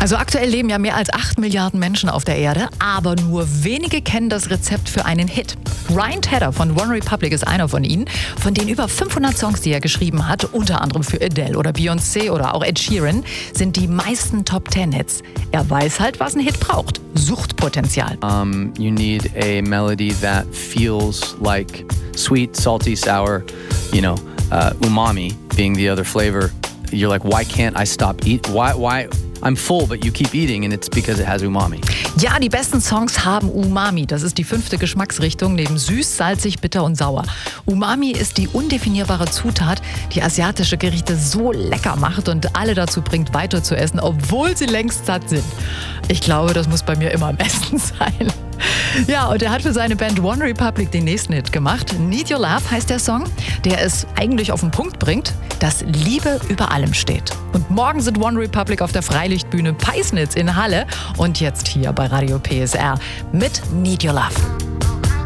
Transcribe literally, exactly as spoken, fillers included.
Also aktuell leben ja mehr als acht Milliarden Menschen auf der Erde, aber nur wenige kennen das Rezept für einen Hit. Ryan Tedder von OneRepublic ist einer von ihnen. Von den über fünfhundert Songs, die er geschrieben hat, unter anderem für Adele oder Beyoncé oder auch Ed Sheeran, sind die meisten Top Ten Hits. Er weiß halt, was ein Hit braucht. Suchtpotenzial. Um, you need a melody that feels like sweet, salty, sour, you know, uh, umami being the other flavor. You're like, why can't I stop eat? Why, why? I'm full, but you keep eating and it's because it has umami. Ja, die besten Songs haben Umami. Das ist die fünfte Geschmacksrichtung neben süß, salzig, bitter und sauer. Umami ist die undefinierbare Zutat, die asiatische Gerichte so lecker macht und alle dazu bringt, weiter zu essen, obwohl sie längst satt sind. Ich glaube, das muss bei mir immer am besten sein. Ja, und er hat für seine Band OneRepublic den nächsten Hit gemacht. Need Your Love heißt der Song, der es eigentlich auf den Punkt bringt, dass Liebe über allem steht. Und morgen sind OneRepublic auf der Freilichtbühne Peisnitz in Halle und jetzt hier bei Radio P S R mit Need Your Love.